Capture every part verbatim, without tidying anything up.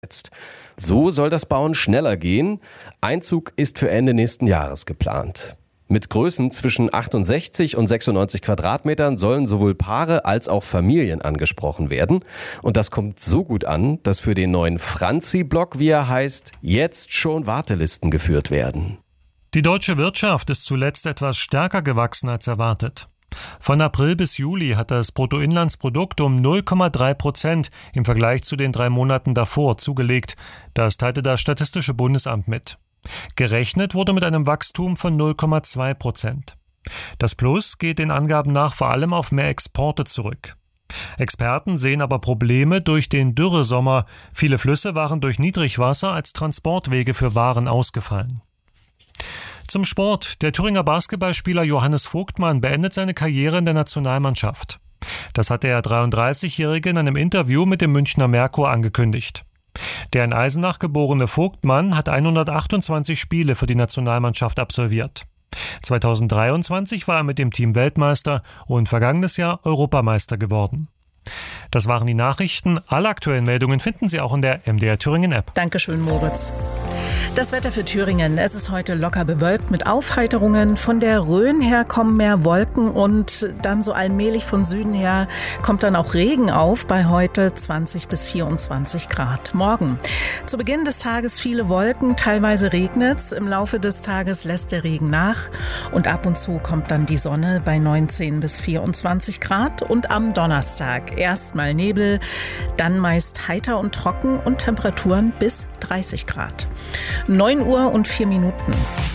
So soll das Bauen schneller gehen. Einzug ist für Ende nächsten Jahres geplant. Mit Größen zwischen achtundsechzig und sechsundneunzig Quadratmetern sollen sowohl Paare als auch Familien angesprochen werden. Und das kommt so gut an, dass für den neuen Franzi-Block, wie er heißt, jetzt schon Wartelisten geführt werden. Die deutsche Wirtschaft ist zuletzt etwas stärker gewachsen als erwartet. Von April bis Juli hat das Bruttoinlandsprodukt um null Komma drei Prozent im Vergleich zu den drei Monaten davor zugelegt. Das teilte das Statistische Bundesamt mit. Gerechnet wurde mit einem Wachstum von null Komma zwei Prozent. Das Plus geht den Angaben nach vor allem auf mehr Exporte zurück. Experten sehen aber Probleme durch den Dürresommer. Viele Flüsse waren durch Niedrigwasser als Transportwege für Waren ausgefallen. Zum Sport. Der Thüringer Basketballspieler Johannes Vogtmann beendet seine Karriere in der Nationalmannschaft. Das hat der dreiunddreißigjährige in einem Interview mit dem Münchner Merkur angekündigt. Der in Eisenach geborene Vogtmann hat hundertachtundzwanzig Spiele für die Nationalmannschaft absolviert. zweitausenddreiundzwanzig war er mit dem Team Weltmeister und vergangenes Jahr Europameister geworden. Das waren die Nachrichten. Alle aktuellen Meldungen finden Sie auch in der M D R Thüringen App. Dankeschön, Moritz. Das Wetter für Thüringen. Es ist heute locker bewölkt mit Aufheiterungen. Von der Rhön her kommen mehr Wolken und dann so allmählich von Süden her kommt dann auch Regen auf bei heute zwanzig bis vierundzwanzig Grad. Morgen. Zu Beginn des Tages viele Wolken, teilweise regnet's. Im Laufe des Tages lässt der Regen nach und ab und zu kommt dann die Sonne bei neunzehn bis vierundzwanzig Grad. Und am Donnerstag erstmal Nebel, dann meist heiter und trocken und Temperaturen bis dreißig Grad. neun Uhr und vier Minuten.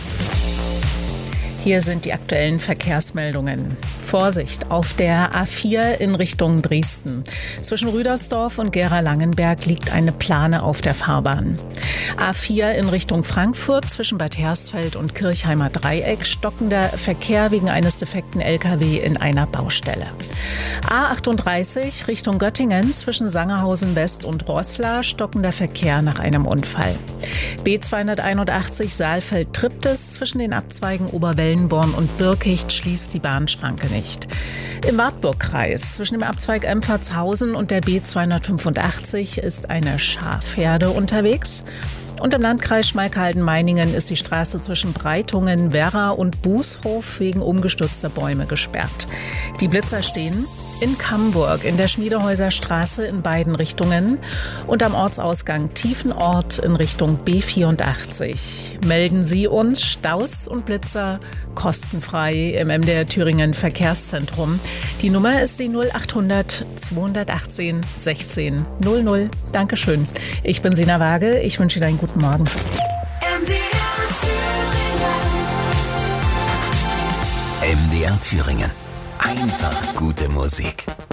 Hier sind die aktuellen Verkehrsmeldungen. Vorsicht auf der A vier in Richtung Dresden. Zwischen Rüdersdorf und Gera-Langenberg liegt eine Plane auf der Fahrbahn. A vier in Richtung Frankfurt zwischen Bad Hersfeld und Kirchheimer Dreieck stockender Verkehr wegen eines defekten L K W in einer Baustelle. A achtunddreißig Richtung Göttingen zwischen Sangerhausen West und Roßla stockender Verkehr nach einem Unfall. B zweihunderteinundachtzig Saalfeld-Triptis zwischen den Abzweigen Oberwellenborn und Birkicht schließt die Bahnschranke nicht. Im Wartburgkreis zwischen dem Abzweig Empfatshausen und der B zweihundertfünfundachtzig ist eine Schafherde unterwegs. Und im Landkreis Schmalkalden-Meiningen ist die Straße zwischen Breitungen, Werra und Bußhof wegen umgestürzter Bäume gesperrt. Die Blitzer stehen in Camburg in der Schmiedehäuser Straße in beiden Richtungen und am Ortsausgang Tiefenort in Richtung B vierundachtzig. Melden Sie uns Staus und Blitzer kostenfrei im M D R Thüringen Verkehrszentrum. Die Nummer ist die null achthundert zweihundertachtzehn sechzehn null null. Dankeschön. Ich bin Sina Waage. Ich wünsche Ihnen einen guten Morgen. M D R Thüringen. M D R Thüringen. Einfach gute Musik.